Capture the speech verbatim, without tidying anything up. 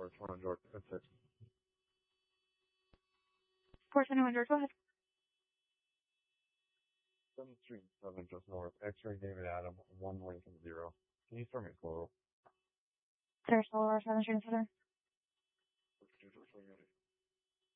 Solar twenty-one George, that's it. Four twenty-one George, go ahead. seventh Street, seven just north. X-ray David Adam, one Lincoln zero. Can you start me slow? Clear Solar, seven Street, Southern.